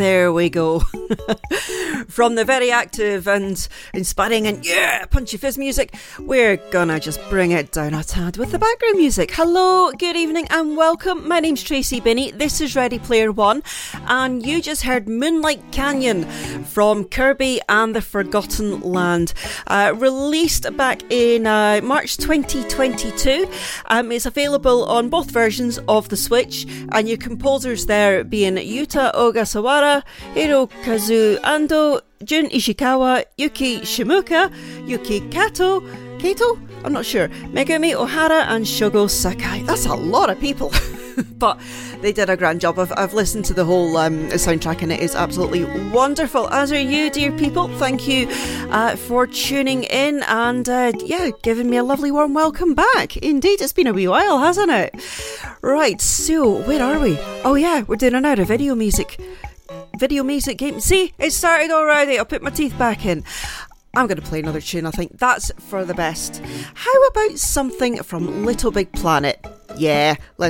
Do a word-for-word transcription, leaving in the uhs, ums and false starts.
There we go. From the very active and inspiring and yeah, punchy fizz music, we're gonna just bring it down a tad with the background music. Hello, good evening and welcome. My name's Tracy Binney. This is Ready Player One, and you just heard Moonlight Canyon from Kirby and the Forgotten Land, uh, released back in uh, March twenty twenty-two. Um, it's available on both versions of the Switch, and your composers there being Yuta Ogasawara, Hirokazu Ando, Jun Ishikawa, Yuki Shimuka, Yuki Kato, Kato? I'm not sure. Megumi Ohara and Shogo Sakai. That's a lot of people. But they did a grand job. I've, I've listened to the whole um, soundtrack and it is absolutely wonderful, as are you, dear people. Thank you uh, for tuning in and uh, yeah, giving me a lovely warm welcome back. Indeed, it's been a wee while, hasn't it? Right, so where are we? Oh yeah, we're doing another video music. Video music game. See, it started already. I'll put my teeth back in. I'm going to play another tune, I think. That's for the best. How about something from Little Big Planet? Yeah, let's